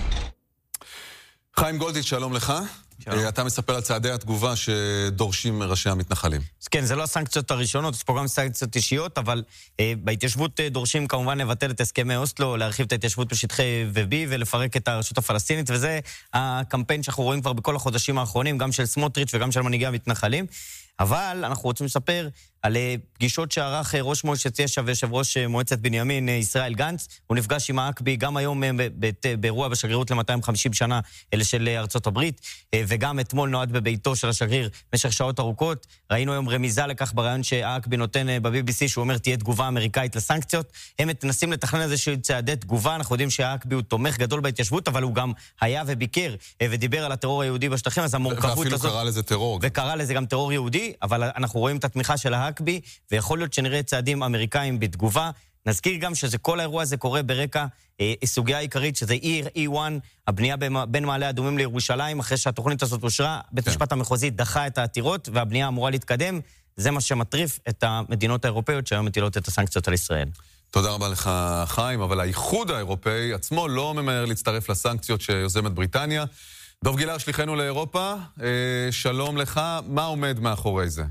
חיים גולדיץ', שלום לך. אתה מספר על צעדי התגובה שדורשים ראשי המתנחלים. כן, זה לא הסנקציות הראשונות, יש פה גם סנקציות אישיות, אבל אה, בהתיישבות דורשים כמובן לבטל את הסכמי אוסלו, להרחיב את ההתיישבות בשטחי ובי ולפרק את הרשות הפלסטינית, וזה הקמפיין שאנחנו רואים כבר בכל החודשים האחרונים, גם של סמוטריץ' וגם של מנהיגי המתנחלים. אבל אנחנו רוצים לספר על פגישות שערך ראש מועצת יש"ע ויושב ראש מועצת בנימין ישראל גנץ. הוא נפגש עם האקבי גם היום באירוע בשגרירות ל-מאתיים וחמישים שנה אלה של ארצות הברית, וגם אתמול נועד בביתו של השגריר במשך שעות ארוכות. ראינו היום רמיזה לכך ברעיון שהאקבי נותן ב-בי בי סי, שהוא אומר תהיה תגובה אמריקאית לסנקציות. הם מנסים לתכנן איזה שהוא צעדי תגובה. אנחנו יודעים שהאקבי הוא תומך גדול בהתיישבות, אבל הוא גם היה וביקר ודיבר על הטרור היהודי בשטחים, אז המורכבות הזאת, קרא לזה טרור. וקרא לזה גם טרור יהודי, אבל אנחנו רואים את התמיכה של האקבי, ויכול להיות שנראה צעדים אמריקאים בתגובה. נזכיר גם שזה כל האירוע הזה קורה ברקע אה, סוגיה העיקרית, שזה עיר אי אחת, הבנייה בין מעלה אדומים לירושלים, אחרי שהתוכנית הזאת אושרה, בית המשפט המחוזי דחה את העתירות, והבנייה אמורה להתקדם. זה מה שמטריף את המדינות האירופאיות שהיום מטילות את הסנקציות על ישראל. תודה רבה לך, חיים, אבל האיחוד האירופאי עצמו לא ממהר להצטרף לסנקציות שיוזמת בריטניה. דוב גילהר, שליחנו לאירופה, אה, שלום לך, מה עומד מאחורי זה?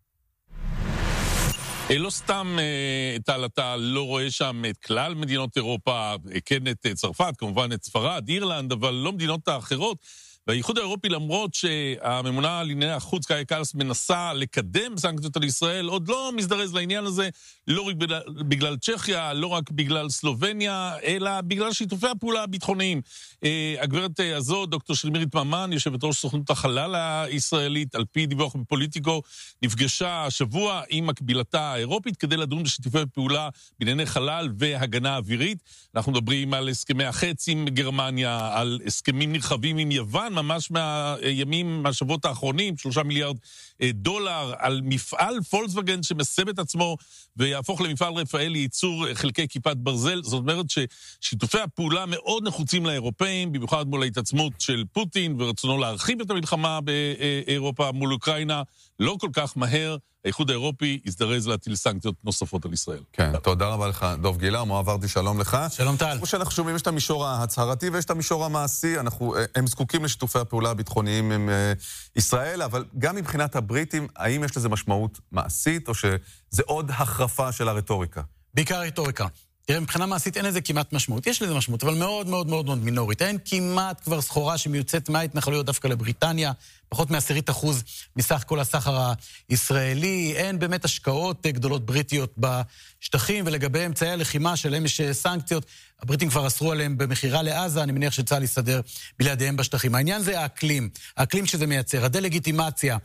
לא סתם, טל, אתה לא רואה שם את כלל מדינות אירופה, כן את צרפת, כמובן את ספרד, אירלנד, אבל לא מדינות האחרות. והאיחוד האירופי, למרות שהממונה על ענייני החוץ קאיה קאלאס מנסה לקדם סנקציות על ישראל, עוד לא מזדרז לעניין הזה, לא רק בגלל, בגלל צ'כיה, לא רק בגלל סלובניה, אלא בגלל שיתופי הפעולה הביטחוניים. הגברת הזו, דוקטור שלמירית ממן, יושבת ראש סוכנות החלל הישראלית, על פי דיווח בפוליטיקו, נפגשה השבוע עם מקבילתה האירופית, כדי לדון בשיתופי פעולה בענייני חלל והגנה אווירית. אנחנו מדברים על הסכמי החץ עם גרמניה, על הסכמים נרחבים עם יוון, ממש מהימים, מהשבועות האחרונים, שלושה מיליארד דולר, על מפעל פולקסווגן שמסב את עצמו ויהפוך למפעל רפאל לייצור חלקי כיפת ברזל. זאת אומרת ששיתופי הפעולה מאוד נחוצים לאירופאים, במיוחד מול ההתעצמות של פוטין ורצונו להרחיב את המלחמה באירופה מול אוקראינה. לא כל כך מהר האיחוד האירופי יזדרז להטיל סנקציות נוספות על ישראל. כן, תודה רבה לך, דוב גילהר. מואב ורדי, שלום לך. שלום טל. כמו שאנחנו שומעים, יש את המישור ההצהרתי ויש את המישור המעשי. אנחנו, הם זקוקים לשיתופי הפעולה הביטחוניים עם ישראל, אבל גם מבחינת הבריטים, האם יש לזה משמעות מעשית, או שזה עוד החרפה של הרטוריקה? בעיקר רטוריקה. תראה, מבחינה מעשית אין לזה כמעט משמעות. יש לזה משמעות, אבל מאוד מאוד מאוד מאוד מינורית. אין כמעט כבר סחורה שמיוצאת מההתנחלויות דווקא לבריטניה, פחות מעשירית אחוז מסך כל הסחר הישראלי. אין באמת השקעות גדולות בריטיות בשטחים, ולגבי אמצעי הלחימה שלהם יש סנקציות. הבריטים כבר אסרו עליהם במחירה לעזה, אני מניח שצה"ל יסדר בלעדיהם בשטחים. העניין זה האקלים, האקלים שזה מייצר, הדלגיטימציה,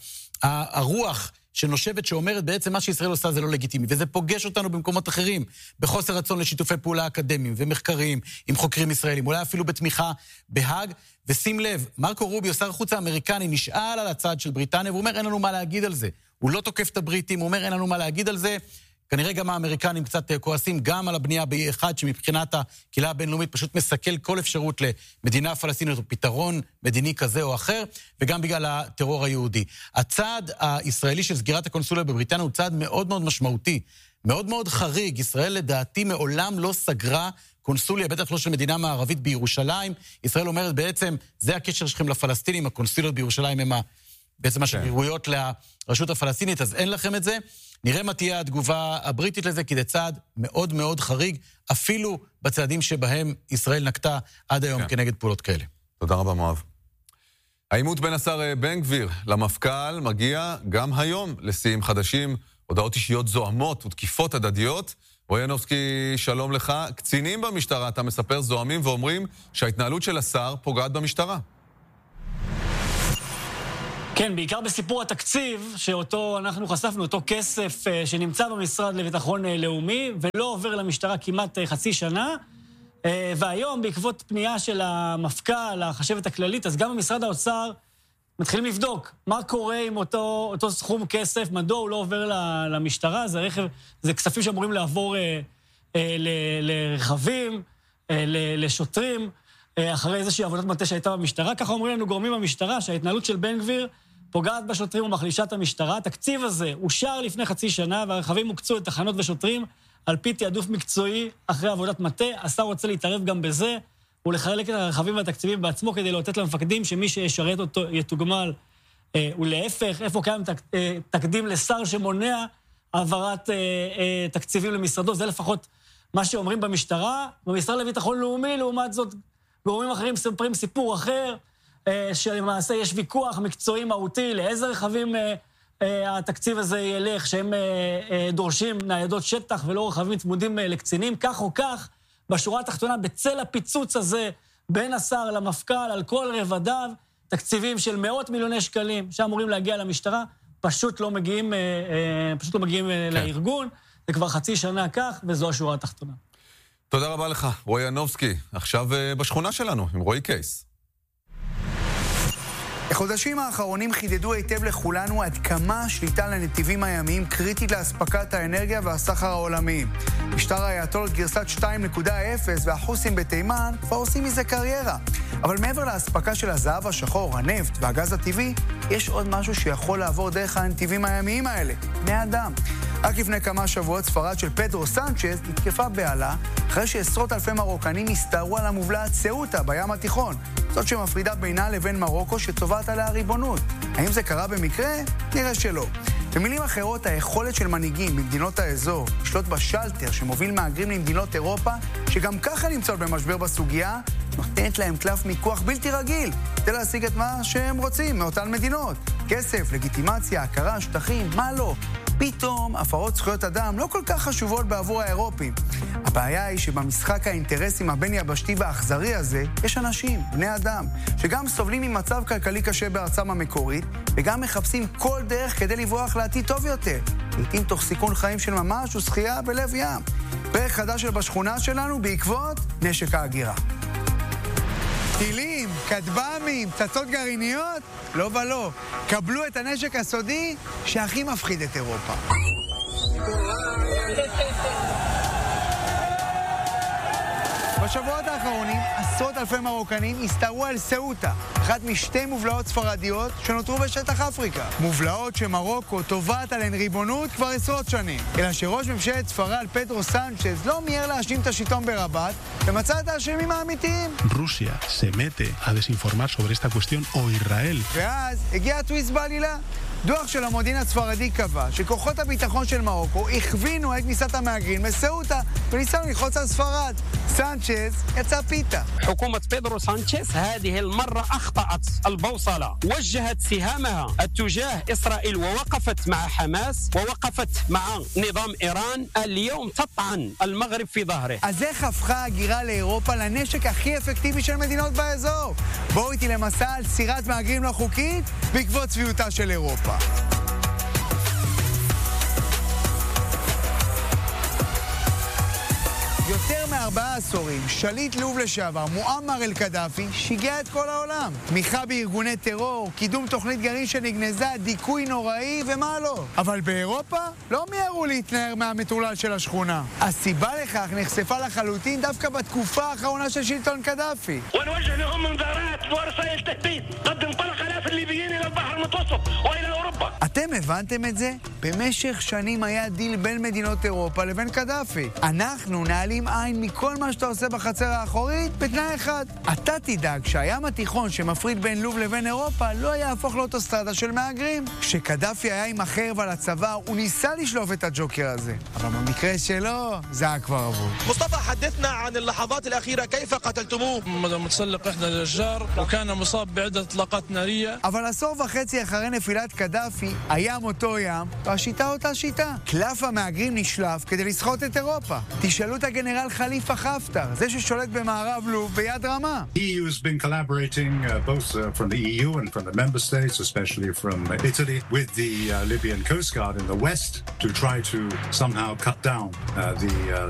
הרוח שנושבת שאומרת בעצם מה שישראל עושה זה לא לגיטימי, וזה פוגש אותנו במקומות אחרים, בחוסר רצון לשיתופי פעולה אקדמיים ומחקריים עם חוקרים ישראלים, אולי אפילו בתמיכה בהאג. ושים לב, מרקו רוביו, שר החוץ האמריקני, נשאל על הצד של בריטניה, והוא אומר אין לנו מה להגיד על זה. הוא לא תוקף את הבריטים, הוא אומר אין לנו מה להגיד על זה. כנראה גם האמריקנים קצת כועסים גם על הבנייה ב-אי אחת, שמבחינת הקהילה הבינלאומית פשוט מסכל כל אפשרות למדינה פלסטינית או פתרון מדיני כזה או אחר, וגם בגלל הטרור היהודי. הצעד הישראלי של סגירת הקונסוליה בבריטניה הוא צעד מאוד מאוד משמעותי, מאוד מאוד חריג. ישראל לדעתי מעולם לא סגרה קונסוליה, בטח לא של מדינה מערבית בירושלים. ישראל אומרת בעצם, זה הקשר שלכם לפלסטינים, הקונסוליות בירושלים הם בעצם השגרירויות לרשות הפלסטינית, אז אין לכם את זה. נראה מה תהיה התגובה הבריטית לזה, כי זה צעד מאוד מאוד חריג, אפילו בצעדים שבהם ישראל נקטה עד היום כנגד פעולות כאלה. תודה רבה, מואב. העימות בין השר בן גביר למפכ"ל מגיע גם היום לשיאים חדשים, הודעות אישיות זוהמות ותקיפות הדדיות. רועי ינובסקי, שלום לך. קצינים במשטרה, אתה מספר, זוהמים ואומרים שההתנהלות של השר פוגעת במשטרה. כן, בעיקר בסיפור התקציב, שאותו אנחנו חשפנו, אותו כסף שנמצא במשרד לביטחון לאומי, ולא עובר למשטרה כמעט חצי שנה, והיום בעקבות פנייה של המפכ"ל, החשבת הכללית, אז גם במשרד האוצר מתחילים לבדוק מה קורה עם אותו, אותו סכום כסף, מדוע הוא לא עובר למשטרה, זה רכב, זה כספים שאמורים לעבור אה, אה, ל, לרכבים, אה, ל, לשוטרים, אה, אחרי איזושהי עבודת מטה שהייתה במשטרה. ככה אומרים לנו גורמים במשטרה, שההתנהלות של בן גביר פוגעת בשוטרים ומחלישת המשטרה. התקציב הזה אושר לפני חצי שנה, והרכבים הוקצו לתחנות ושוטרים, על פי תעדוף מקצועי אחרי עבודת מטה. השר רוצה להתערב גם בזה, ולחלק את הרכבים והתקציבים בעצמו כדי לתת למפקדים שמי שישרת אותו יתוגמל. אה, ולהפך, איפה קיים תק, אה, תקדים לשר שמונע העברת אה, אה, תקציבים למשרדו, זה לפחות מה שאומרים במשטרה. במשרד לביטחון לאומי, לעומת זאת, גורמים אחרים מספרים סיפור אחר, אה, שלמעשה יש ויכוח מקצועי מהותי לאיזה רכבים אה, אה, התקציב הזה ילך, שהם אה, אה, דורשים ניידות שטח ולא רכבים צמודים אה, לקצינים, כך או כך, בשורה התחתונה, בצל הפיצוץ הזה בין השר למפכ"ל על כל רבדיו, תקציבים של מאות מיליוני שקלים שאמורים להגיע למשטרה, פשוט לא מגיעים, פשוט לא מגיעים כן. לארגון, זה כבר חצי שנה כך, וזו השורה התחתונה. תודה רבה לך, רועי ינובסקי. עכשיו בשכונה שלנו, עם רועי קייס. החודשים האחרונים חידדו היטב לכולנו עד כמה השליטה לנתיבים הימיים קריטית להספקת האנרגיה והסחר העולמיים. משטר האייתוללות גרסת שתיים נקודה אפס והחוסים בתימן כבר עושים מזה קריירה. אבל מעבר להספקה של הזהב השחור, הנפט והגז הטבעי, יש עוד משהו שיכול לעבור דרך הנתיבים הימיים האלה, בני אדם. רק לפני כמה שבועות ספרד של פדרו סנצ'ז התקפה בעלה, אחרי שעשרות אלפי מרוקנים הסתערו על המובלעת סאוטה בים התיכון, זאת שמפרידה בינה לבין מרוקו שצובעת עליה ריבונות. האם זה קרה במקרה? נראה שלא. במילים אחרות, היכולת של מנהיגים במדינות האזור לשלוט בשלטר שמוביל מהגרים למדינות אירופה, שגם ככה נמצאות במשבר בסוגיה, נותנת להם קלף מיקוח בלתי רגיל, כדי להשיג את מה שהם רוצים מאותן מדינות. כסף, לגיטימציה, הכרה, שטחים, מה לא? פתאום הפרות זכויות אדם לא כל כך חשובות בעבור האירופים. הבעיה היא שבמשחק האינטרסים הבין יבשתי והאכזרי הזה, יש אנשים, בני אדם, שגם סובלים ממצב כלכלי קשה בארצם המקורית, וגם מחפשים כל דרך כדי לברוח לעתיד טוב יותר. לעתים תוך סיכון חיים של ממש ושחייה בלב ים. פרק חדש של בשכונה שלנו בעקבות נשק ההגירה. טילים, כטב"מים, פצצות גרעיניות? לא ולא. קבלו את הנשק הסודי שהכי מפחיד את אירופה. בשבועות האחרונים, עשרות אלפי מרוקנים הסתערו על סאוטה, אחת משתי מובלעות ספרדיות שנותרו בשטח אפריקה. מובלעות שמרוקו תובעת עליהן ריבונות כבר עשרות שנים. אלא שראש ממשלת ספרד פדרו סנצ'ז לא מיהר להאשים את השלטון ברבאט, ומצא את האשמים האמיתיים. רוסיה se mete a desinformar sobre esta cuestión o Israel. ואז הגיע הטוויסט בעלילה. דוח של המודיעין הספרדי קבע שכוחות הביטחון של מרוקו הכווינו את כניסת המהגרים לסאוטה וניסו ללחוץ על ספרד. סנצ'ז יצא פיתה. حكومة بيدرو سانشيز هذه المرة أخطأت البوصلة وجهت سهامها اتجاه إسرائيل ووقفت مع حماس ووقفت مع نظام إيران اليوم تطعن المغرب في ظهره. אז איך הפכה הגירה לאירופה לנשק הכי אפקטיבי של מדינות באזור? בואו איתי למסע על סירת מהגרים לא חוקית בעקבות צביעותה של אירופה. יותר מארבעה עשורים, שליט לוב לשעבר, מועמר אל-קדאפי, שיגע את כל העולם. תמיכה בארגוני טרור, קידום תוכנית גרעין שנגנזה, דיכוי נוראי ומה לא. אבל באירופה לא מיהרו להתנער מהמטורלל של השכונה. הסיבה לכך נחשפה לחלוטין דווקא בתקופה האחרונה של שלטון קדאפי. ונווג'ה להם מנזרת ורסאיל תהדיד, قد انطلق الاف الليبيين الى البحر المتوسط والى اوروبا. אתם הבנתם את זה? במשך שנים היה דיל בין מדינות אירופה לבין קדאפי. אנחנו נעלים עין מכל מה שאתה עושה בחצר האחורית, בתנאי אחד. אתה תדאג שהים התיכון שמפריד בין לוב לבין אירופה לא יהפוך לאוטוסטרדה של מהגרים. כשקדאפי היה עם החרב על הצבא, הוא ניסה לשלוף את הג'וקר הזה. אבל במקרה שלו, זה היה כבר עבוד. مصطفى حدثنا عن اللحظات الأخيرة كيف قتلتموه متسلق إحدى الأشجار وكان مصاب بعدة إطلاقات نارية. אבל עשור וחצי אחרי נפילת קדאפי, הים אותו ים, והשיטה אותה שיטה. קלף המהגרים נשלף כדי לסחוט את אירופה. תשאלו את הגנרל חליפה חפטר, זה ששולט במערב לוב ביד רמה. E U has been collaborating uh, both uh, from the E U and from the member states, especially from Italy, with the uh, Libyan Coast Guard in the west to try to somehow cut down uh, the uh,